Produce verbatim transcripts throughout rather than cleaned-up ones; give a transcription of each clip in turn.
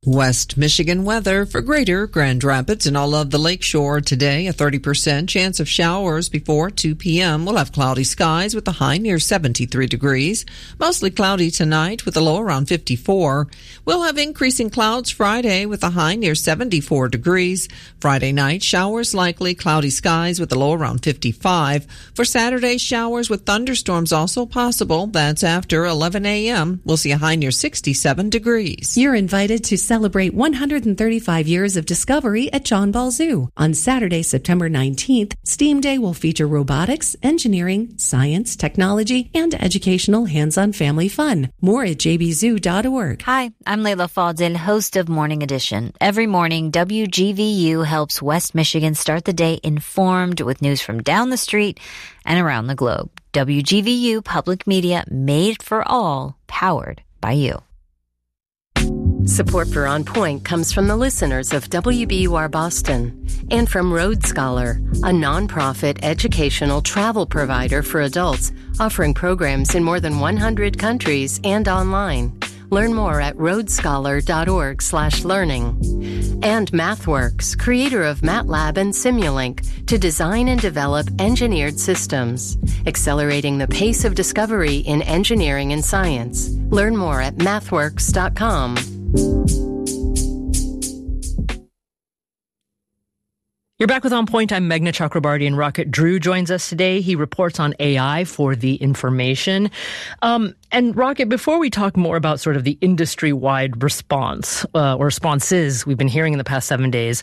West Michigan weather for Greater Grand Rapids and all of the lakeshore today. A thirty percent chance of showers before two p.m. We'll have cloudy skies with a high near seventy-three degrees. Mostly cloudy tonight with a low around fifty-four. We'll have increasing clouds Friday with a high near seventy-four degrees. Friday night, showers likely, cloudy skies with a low around fifty-five. For Saturday, showers with thunderstorms also possible. That's after eleven a.m. We'll see a high near sixty-seven degrees. You're invited to celebrate one hundred thirty-five years of discovery at John Ball Zoo. On Saturday, September nineteenth, STEAM Day will feature robotics, engineering, science, technology, and educational hands-on family fun. More at j b zoo dot org. Hi, I'm Layla Fadil, host of Morning Edition. Every morning, W G V U helps West Michigan start the day informed with news from down the street and around the globe. W G V U Public Media, made for all, powered by you. Support for On Point comes from the listeners of W B U R Boston and from Road Scholar, a nonprofit educational travel provider for adults offering programs in more than one hundred countries and online. Learn more at roadscholar.org slash learning. And MathWorks, creator of MATLAB and Simulink, to design and develop engineered systems, accelerating the pace of discovery in engineering and science. Learn more at mathworks dot com. You're back with On Point. I'm Meghna Chakrabarty, and Rocket Drew joins us today. He reports on A I for The Information. Um, and Rocket, before we talk more about sort of the industry-wide response, uh, or responses we've been hearing in the past seven days,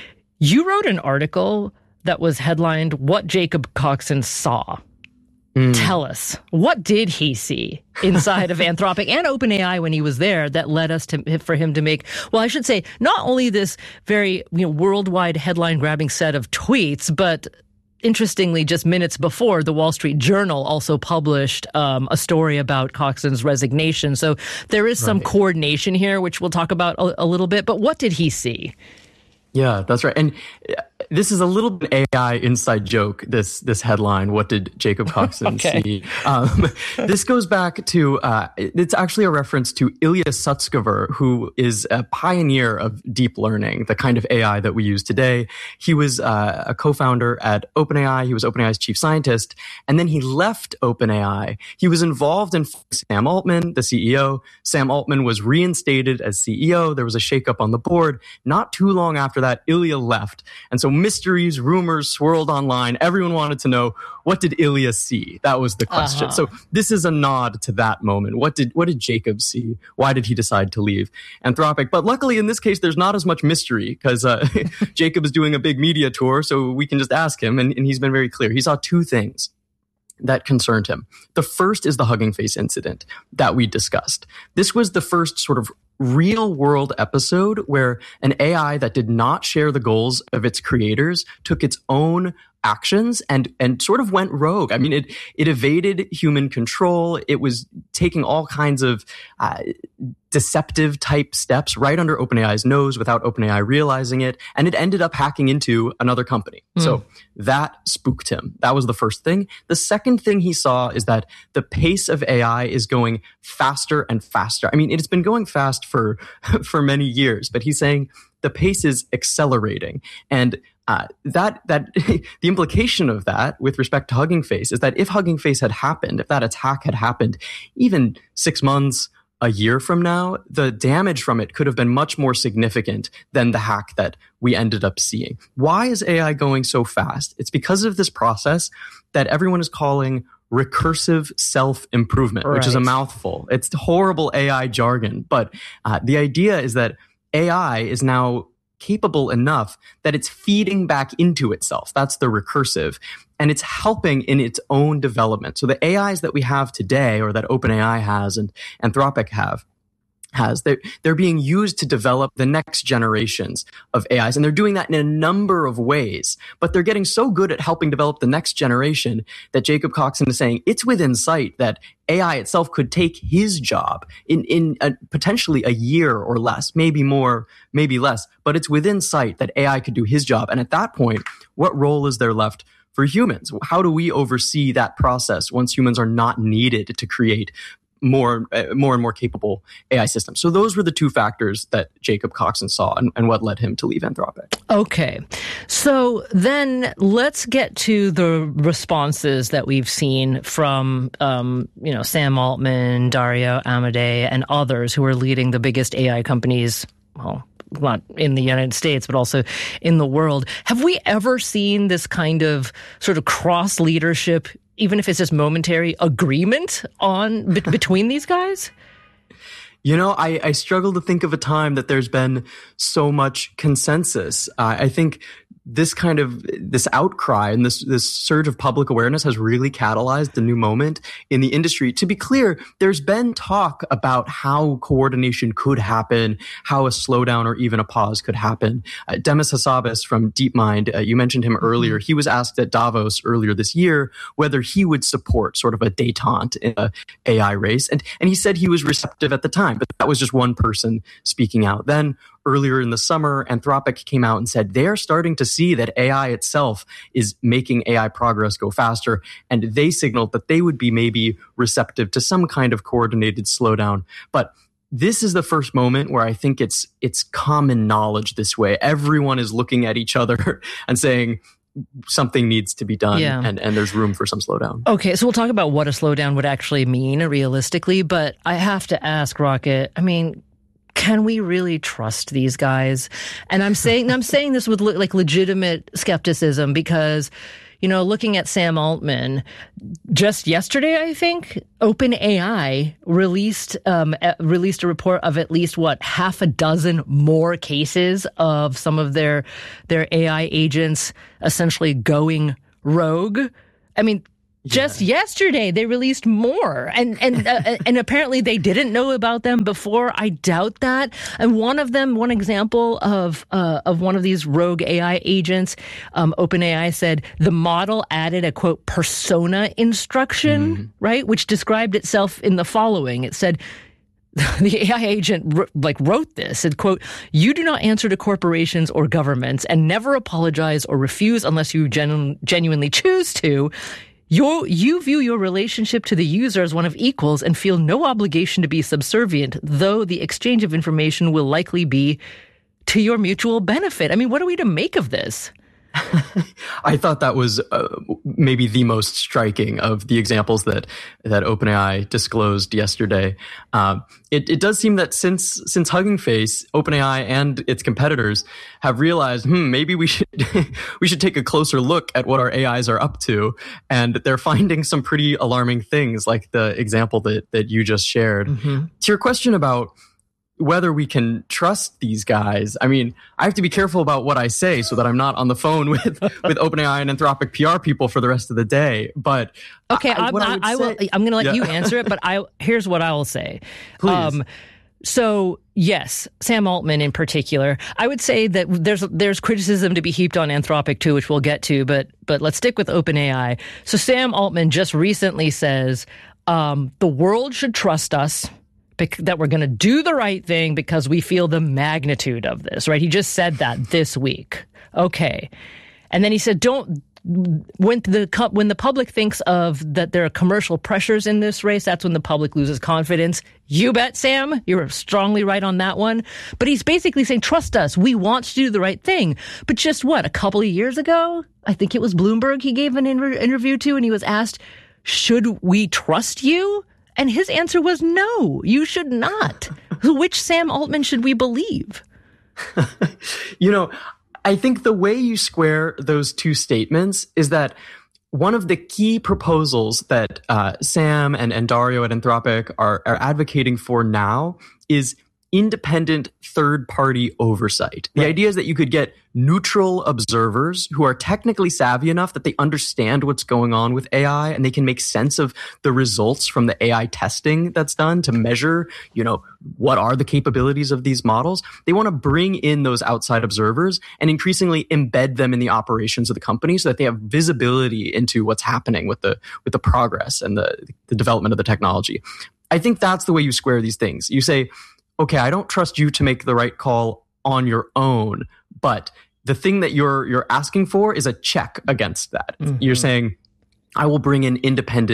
you wrote an article that was headlined, What Jacob Coxon Saw. Mm. Tell us, what did he see inside of Anthropic and OpenAI when he was there that led us to for him to make, well, I should say, not only this very you know, worldwide headline-grabbing set of tweets, but interestingly, just minutes before, the Wall Street Journal also published um, a story about Coxon's resignation. So there is some right. coordination here, which we'll talk about a, a little bit. But what did he see? Yeah, that's right. And this is a little bit A I inside joke, this this headline, What Did Jacob Coxon okay. See? Um, this goes back to, uh, it's actually a reference to Ilya Sutskever, who is a pioneer of deep learning, the kind of A I that we use today. He was uh, a co-founder at OpenAI. He was OpenAI's chief scientist. And then he left OpenAI. He was involved in Sam Altman, the C E O. Sam Altman was reinstated as C E O. There was a shakeup on the board. Not too long after that, Ilya left. And so mysteries, rumors swirled online. Everyone wanted to know, what did Ilya see? That was the question. Uh-huh. So this is a nod to that moment. What did what did Jacob see? Why did he decide to leave Anthropic? But luckily, in this case, there's not as much mystery because uh, Jacob is doing a big media tour, so we can just ask him, and, and he's been very clear. He saw two things that concerned him. The first is the Hugging Face incident that we discussed. This was the first sort of real world episode where an A I that did not share the goals of its creators took its own actions and and sort of went rogue. I mean, it it evaded human control. It was taking all kinds of uh, deceptive type steps right under OpenAI's nose without OpenAI realizing it, and it ended up hacking into another company. Mm. So that spooked him. That was the first thing. The second thing he saw is that the pace of A I is going faster and faster. I mean, it's been going fast for for many years, but he's saying the pace is accelerating. And Uh, that that the implication of that with respect to Hugging Face is that if Hugging Face had happened, if that attack had happened even six months, a year from now, the damage from it could have been much more significant than the hack that we ended up seeing. Why is A I going so fast? It's because of this process that everyone is calling recursive self-improvement, right. which is a mouthful. It's horrible A I jargon, but uh, the idea is that A I is now capable enough that it's feeding back into itself. That's the recursive. And it's helping in its own development. So the A Is that we have today, or that OpenAI has and Anthropic have, has, they're, they're being used to develop the next generations of A Is. And they're doing that in a number of ways. But they're getting so good at helping develop the next generation that Jacob Coxon is saying it's within sight that A I itself could take his job in, in a, potentially a year or less, maybe more, maybe less. But it's within sight that A I could do his job. And at that point, what role is there left for humans? How do we oversee that process once humans are not needed to create more, uh, more and more capable A I systems. So those were the two factors that Jacob Coxon saw and, and what led him to leave Anthropic. Okay. So then let's get to the responses that we've seen from, um, you know, Sam Altman, Dario Amodei, and others who are leading the biggest A I companies, well, not in the United States, but also in the world. Have we ever seen this kind of sort of cross leadership, even if it's just momentary, agreement on be- between these guys? You know, I, I struggle to think of a time that there's been so much consensus. Uh, I think this kind of, this outcry and this, this surge of public awareness has really catalyzed a new moment in the industry. To be clear, there's been talk about how coordination could happen, how a slowdown or even a pause could happen. Uh, Demis Hassabis from DeepMind, uh, you mentioned him earlier. He was asked at Davos earlier this year whether he would support sort of a détente in a A I race. And, and he said he was receptive at the time, but that was just one person speaking out. Then earlier in the summer, Anthropic came out and said they're starting to see that A I itself is making A I progress go faster. And they signaled that they would be maybe receptive to some kind of coordinated slowdown. But this is the first moment where I think it's it's common knowledge this way. Everyone is looking at each other and saying something needs to be done, yeah. and, and there's room for some slowdown. Okay, so we'll talk about what a slowdown would actually mean realistically. But I have to ask, Rocket, I mean, can we really trust these guys? And I'm saying I'm saying this with le- like legitimate skepticism because, you know, looking at Sam Altman, just yesterday, I think OpenAI released um, a, released a report of at least what half a dozen more cases of some of their their A I agents essentially going rogue. I mean. Just yeah. yesterday, they released more, and and uh, and apparently they didn't know about them before. I doubt that. And one of them, one example of uh, of one of these rogue A I agents, um, OpenAI said the model added a quote persona instruction, mm. right, which described itself in the following. It said. The A I agent like wrote this and quote, "You do not answer to corporations or governments and never apologize or refuse unless you genu- genuinely choose to. Your, you view your relationship to the user as one of equals and feel no obligation to be subservient, though the exchange of information will likely be to your mutual benefit." I mean, what are we to make of this? I thought that was uh, maybe the most striking of the examples that that OpenAI disclosed yesterday. Um, it, it does seem that since since Hugging Face, OpenAI and its competitors have realized, hmm, maybe we should we should take a closer look at what our A Is are up to, and they're finding some pretty alarming things, like the example that that you just shared. Mm-hmm. To your question about whether we can trust these guys, I mean, I have to be careful about what I say so that I'm not on the phone with, with OpenAI and Anthropic P R people for the rest of the day. But okay, I, I'm, I, I, I will. I'm going to let yeah. you answer it. But I here's what I will say. Please. Um, so yes, Sam Altman in particular, I would say that there's there's criticism to be heaped on Anthropic too, which we'll get to. But but let's stick with OpenAI. So Sam Altman just recently says um, the world should trust us. That we're going to do the right thing because we feel the magnitude of this, right? He just said that this week. Okay. And then he said, don't, when the when the public thinks of that there are commercial pressures in this race, that's when the public loses confidence. You bet, Sam. You're strongly right on that one. But he's basically saying, trust us. We want to do the right thing. But just what, a couple of years ago, I think it was Bloomberg he gave an inter- interview to, and he was asked, should we trust you? And his answer was no, you should not. Which Sam Altman should we believe? You know, I think the way you square those two statements is that one of the key proposals that uh, Sam and, and Dario at Anthropic are, are advocating for now is independent third-party oversight. The right. idea is that you could get neutral observers who are technically savvy enough that they understand what's going on with A I and they can make sense of the results from the A I testing that's done to measure, you know, what are the capabilities of these models. They want to bring in those outside observers and increasingly embed them in the operations of the company so that they have visibility into what's happening with the with the progress and the, the development of the technology. I think that's the way you square these things. You say, okay, I don't trust you to make the right call on your own, but the thing that you're you're asking for is a check against that. Mm-hmm. You're saying, I will bring in independent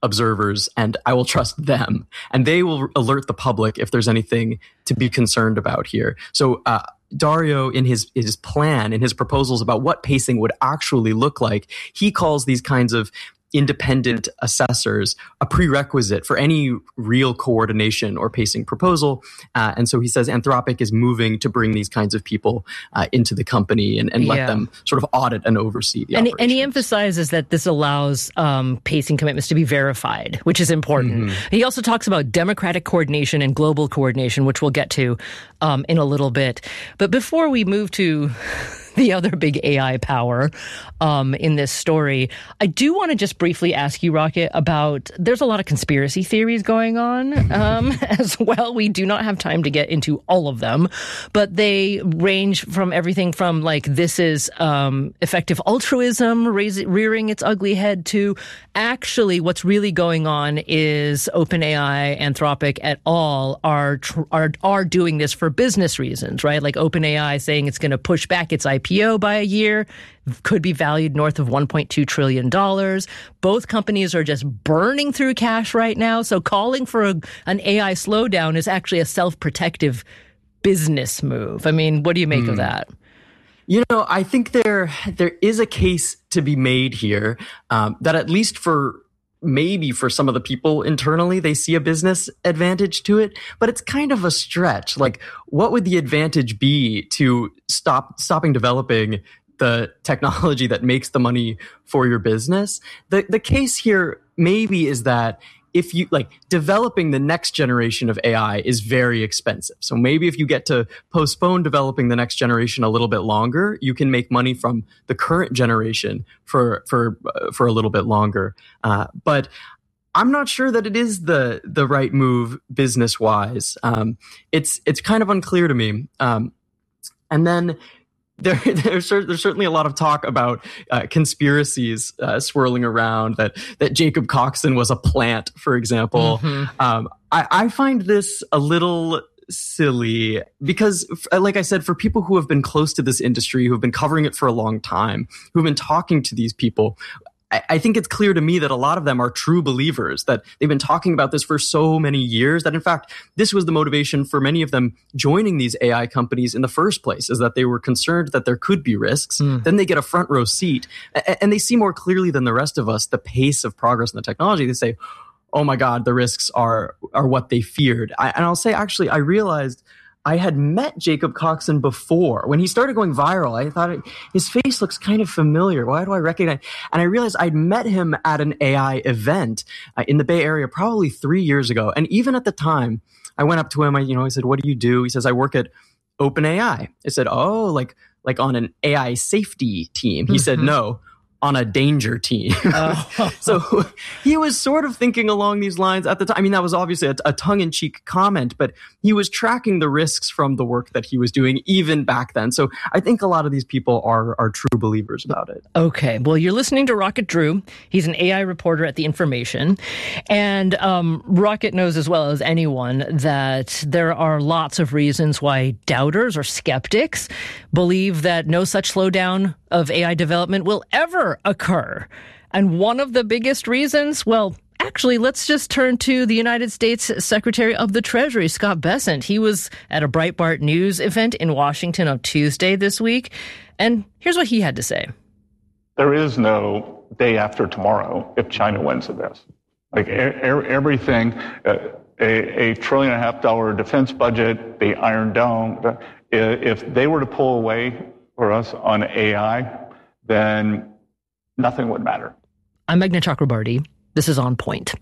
observers and I will trust them. And they will alert the public if there's anything to be concerned about here. So uh, Dario, in his, his plan, in his proposals about what pacing would actually look like, he calls these kinds of independent assessors a prerequisite for any real coordination or pacing proposal. Uh, and so he says Anthropic is moving to bring these kinds of people uh, into the company and, and let yeah. them sort of audit and oversee the and, operations. And he emphasizes that this allows um, pacing commitments to be verified, which is important. Mm-hmm. He also talks about democratic coordination and global coordination, which we'll get to um, in a little bit. But before we move to the other big A I power um, in this story, I do want to just briefly ask you, Rocket, about there's a lot of conspiracy theories going on um, as well. We do not have time to get into all of them, but they range from everything from like this is um, effective altruism raise, rearing its ugly head to actually what's really going on is OpenAI, Anthropic et al. are are are doing this for business reasons, right? Like OpenAI saying it's going to push back its I P O by a year, could be valued north of one point two trillion dollars. Both companies are just burning through cash right now. So calling for a, an A I slowdown is actually a self-protective business move. I mean, what do you make mm. of that? You know, I think there there is a case to be made here um, that at least for maybe for some of the people internally, they see a business advantage to it, but it's kind of a stretch. Like, what would the advantage be to stop stopping developing the technology that makes the money for your business? The the case here maybe is that if you like developing the next generation of A I is very expensive. So maybe if you get to postpone developing the next generation a little bit longer, you can make money from the current generation for for uh, for a little bit longer. Uh, but I'm not sure that it is the the right move business wise. Um, it's it's kind of unclear to me. Um, and then. There, there's, there's certainly a lot of talk about uh, conspiracies uh, swirling around that that Jacob Coxon was a plant, for example. Mm-hmm. Um, I, I find this a little silly because, like I said, for people who have been close to this industry, who have been covering it for a long time, who have been talking to these people, I think it's clear to me that a lot of them are true believers, that they've been talking about this for so many years, that in fact, this was the motivation for many of them joining these A I companies in the first place, is that they were concerned that there could be risks. Mm. Then they get a front row seat and they see more clearly than the rest of us the pace of progress in the technology. They say, oh my God, the risks are are what they feared. I, and I'll say, actually, I realized I had met Jacob Coxon before. When he started going viral, I thought, it, his face looks kind of familiar. Why do I recognize? And I realized I'd met him at an A I event uh, in the Bay Area probably three years ago. And even at the time, I went up to him. I, you know, I said, "What do you do?" He says, "I work at OpenAI." I said, "Oh, like like on an A I safety team." He mm-hmm. said, "No, on a danger team." Oh. So he was sort of thinking along these lines at the time. I mean, that was obviously a, a tongue-in-cheek comment, but he was tracking the risks from the work that he was doing even back then. So I think a lot of these people are are true believers about it. Okay. Well, you're listening to Rocket Drew. He's an A I reporter at The Information. And um, Rocket knows as well as anyone that there are lots of reasons why doubters or skeptics believe that no such slowdown of A I development will ever occur. And one of the biggest reasons, well, actually, let's just turn to the United States Secretary of the Treasury, Scott Bessent. He was at a Breitbart News event in Washington on Tuesday this week. And here's what he had to say. There is no day after tomorrow if China wins at this. Like er- everything, uh, a, a trillion and a half dollar defense budget, the Iron Dome, if they were to pull away for us on A I, then nothing would matter. I'm Meghna Chakrabarty. This is On Point.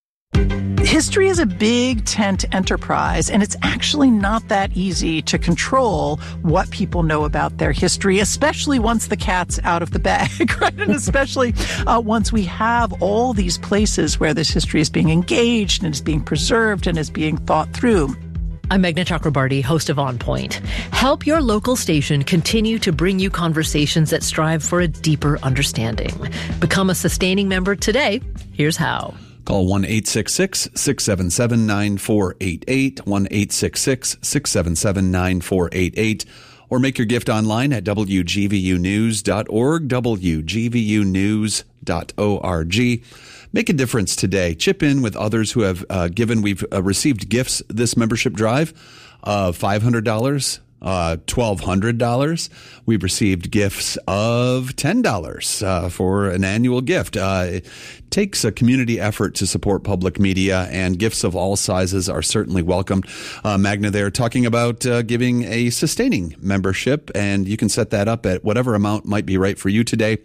History is a big tent enterprise, and it's actually not that easy to control what people know about their history, especially once the cat's out of the bag, right? And especially uh, once we have all these places where this history is being engaged and is being preserved and is being thought through. I'm Meghna Chakrabarty, host of On Point. Help your local station continue to bring you conversations that strive for a deeper understanding. Become a sustaining member today. Here's how. Call one eight six six, six seven seven, nine four eight eight, one eight six six, six seven seven, nine four eight eight, or make your gift online at W G V U news dot org, W G V U news dot org. Make a difference today. Chip in with others who have uh, given. We've uh, received gifts this membership drive of five hundred dollars. Uh, twelve hundred dollars. We've received gifts of ten dollars uh, for an annual gift. Uh, it takes a community effort to support public media, and gifts of all sizes are certainly welcomed. Uh, Magna there talking about uh, giving a sustaining membership, and you can set that up at whatever amount might be right for you today.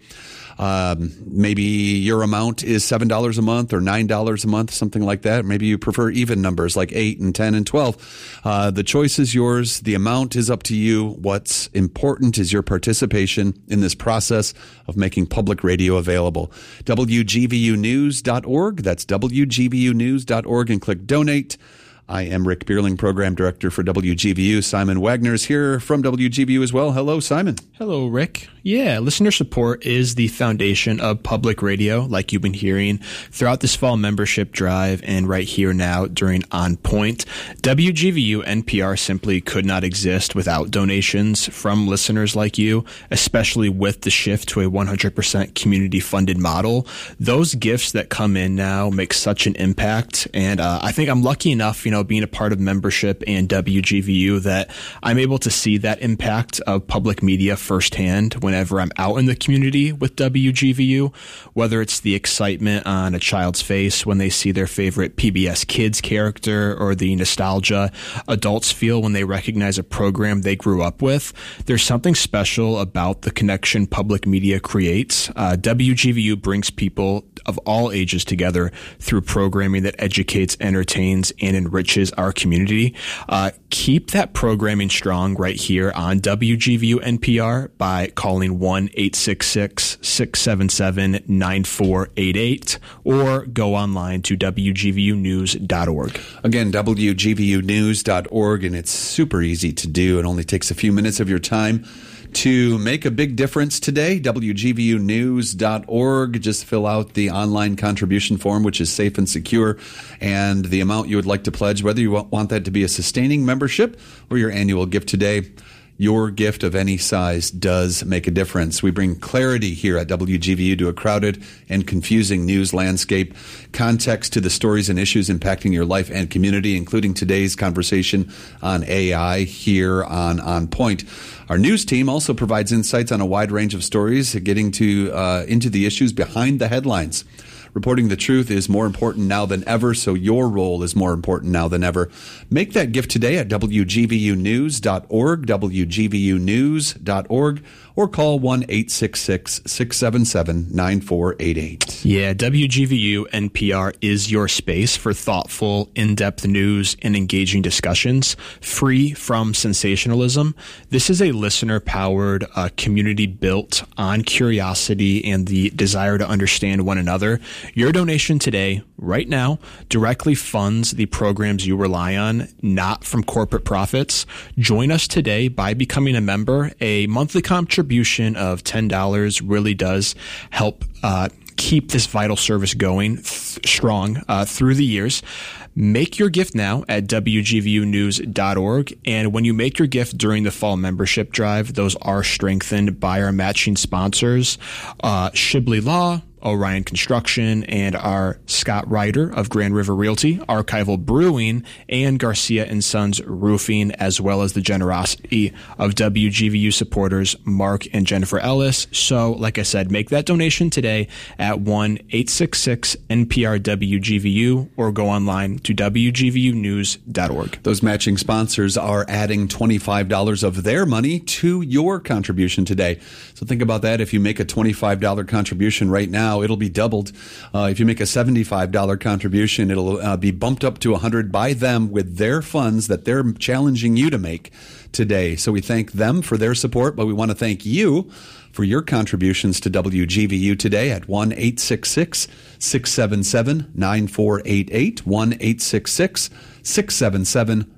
Um, maybe your amount is seven dollars a month or nine dollars a month, something like that. Maybe you prefer even numbers like eight and ten and twelve. Uh, the choice is yours. The amount is up to you. What's important is your participation in this process of making public radio available. W G V U news dot org. That's W G V U news dot org, and click donate. I am Rick Bierling, Program Director for W G V U. Simon Wagner is here from W G V U as well. Hello, Simon. Hello, Rick. Yeah, listener support is the foundation of public radio, like you've been hearing throughout this fall membership drive and right here now during On Point. W G V U N P R simply could not exist without donations from listeners like you, especially with the shift to a one hundred percent community-funded model. Those gifts that come in now make such an impact, and uh, I think I'm lucky enough, you know, being a part of membership and W G V U, that I'm able to see that impact of public media firsthand whenever I'm out in the community with W G V U, whether it's the excitement on a child's face when they see their favorite P B S Kids character, or the nostalgia adults feel when they recognize a program they grew up with. There's something special about the connection public media creates. Uh, W G V U brings people of all ages together through programming that educates, entertains, and enriches our community. Uh, keep that programming strong right here on W G V U N P R by calling one eight six six, six seven seven, nine four eight eight or go online to W G V U news dot org. Again, W G V U news dot org, and it's super easy to do. It only takes a few minutes of your time to make a big difference today. W G V U news dot org. Just fill out the online contribution form, which is safe and secure, and the amount you would like to pledge, whether you want that to be a sustaining membership or your annual gift today. Your gift of any size does make a difference. We bring clarity here at W G V U to a crowded and confusing news landscape, context to the stories and issues impacting your life and community, including today's conversation on A I here on On Point. Our news team also provides insights on a wide range of stories, getting to uh, into the issues behind the headlines. Reporting the truth is more important now than ever, so your role is more important now than ever. Make that gift today at W G V U news dot org, W G V U news dot org, or call one eight six six, six seven seven, nine four eight eight. Yeah, W G V U N P R is your space for thoughtful, in-depth news and engaging discussions, free from sensationalism. This is a listener-powered uh, community built on curiosity and the desire to understand one another. Your donation today, right now, directly funds the programs you rely on, not from corporate profits. Join us today by becoming a member. A monthly contribution of ten dollars really does help uh, keep this vital service going th- strong uh, through the years. Make your gift now at W G V U news dot org. And when you make your gift during the fall membership drive, those are strengthened by our matching sponsors, uh, Shibley Law, Orion Construction, and our Scott Ryder of Grand River Realty, Archival Brewing, and Garcia and Sons Roofing, as well as the generosity of W G V U supporters Mark and Jennifer Ellis. So, like I said, make that donation today at one eight six six N P R W G V U or go online to W G V U news dot org. Those matching sponsors are adding twenty-five dollars of their money to your contribution today. So think about that. If you make a twenty-five dollars contribution right now, it'll be doubled. Uh, if you make a seventy-five dollars contribution, it'll uh, be bumped up to one hundred dollars by them with their funds that they're challenging you to make today. So we thank them for their support, but we want to thank you for your contributions to W G V U today at one eight six six, six seven seven, nine four eight eight, one eight six six, six seven seven,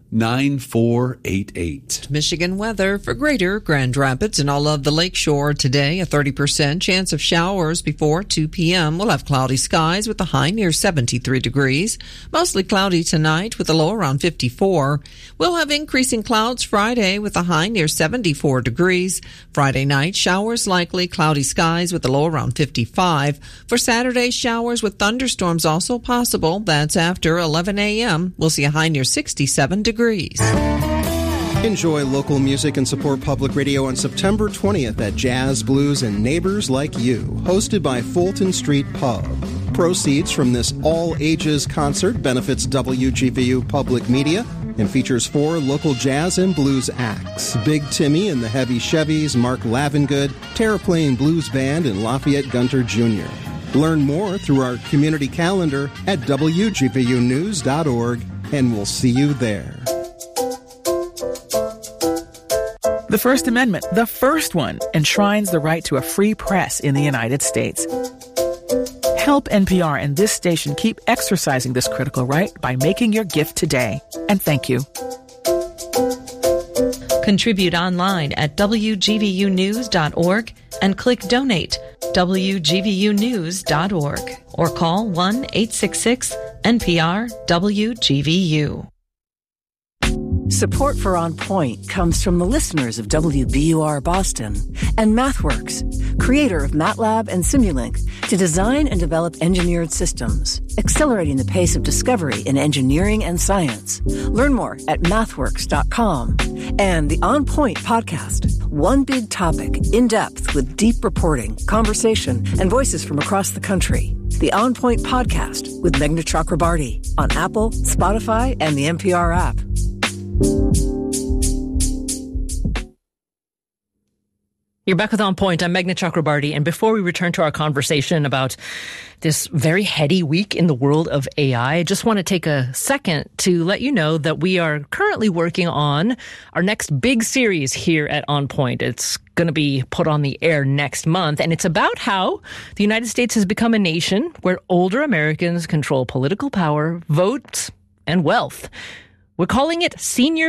nine four eight eight. Michigan weather for Greater Grand Rapids and all of the Lakeshore today. A thirty percent chance of showers before two p.m. We'll have cloudy skies with a high near seventy-three degrees. Mostly cloudy tonight with a low around fifty-four. We'll have increasing clouds Friday with a high near seventy-four degrees. Friday night, showers likely, cloudy skies with a low around fifty-five. For Saturday, showers with thunderstorms also possible. That's after eleven a.m. We'll see a high near sixty-seven degrees. Enjoy local music and support public radio on September twentieth at Jazz, Blues, and Neighbors Like You, hosted by Fulton Street Pub. Proceeds from this all-ages concert benefits W G V U Public Media and features four local jazz and blues acts: Big Timmy and the Heavy Chevys, Mark Lavengood, Terraplane Blues Band, and Lafayette Gunter Junior Learn more through our community calendar at W G V U news dot org, and we'll see you there. The First Amendment, the first one, enshrines the right to a free press in the United States. Help N P R and this station keep exercising this critical right by making your gift today. And thank you. Contribute online at W G V U news dot org and click Donate, W G V U news dot org, or call one eight six six N P R W G V U. Support for On Point comes from the listeners of W B U R Boston and MathWorks, creator of MATLAB and Simulink, to design and develop engineered systems, accelerating the pace of discovery in engineering and science. Learn more at mathworks dot com. And the On Point podcast, one big topic, in depth with deep reporting, conversation, and voices from across the country. The On Point podcast with Meghna Chakrabarty on Apple, Spotify, and the N P R app. You're back with On Point. I'm Meghna Chakrabarty. And before we return to our conversation about this very heady week in the world of A I, I just want to take a second to let you know that we are currently working on our next big series here at On Point. It's going to be put on the air next month, and it's about how the United States has become a nation where older Americans control political power, votes, and wealth. We're calling it Senior